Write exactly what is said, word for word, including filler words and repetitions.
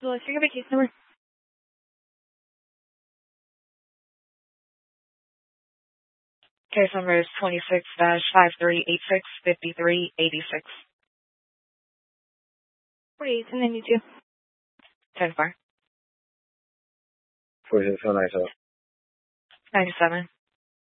Let's take a case number. Case number is twenty-six dash five three eight six fifty-three eighty-six. forty-eight, and then you two. ten four. forty-six, ninety-seven. ninety-seven.